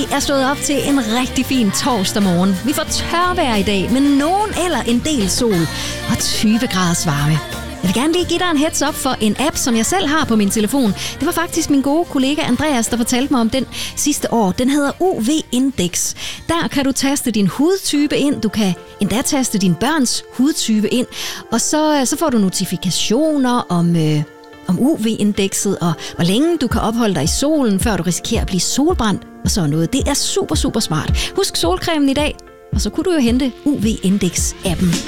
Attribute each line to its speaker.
Speaker 1: er stået op til en rigtig fin torsdag morgen. Vi får tørvejr i dag, men nogen eller en del sol og 20 graders varme. Jeg vil gerne lige give dig en heads up for en app, som jeg selv har på min telefon. Det var faktisk min gode kollega Andreas, der fortalte mig om den sidste år. Den hedder UV-Index. Der kan du taste din hudtype ind. Du kan endda taste din børns hudtype ind. Og så får du notifikationer om UV-indekset og hvor længe du kan opholde dig i solen, før du risikerer at blive solbrændt og sådan noget. Det er super, super smart. Husk solcremen i dag, og så kunne du jo hente UV-Index-appen.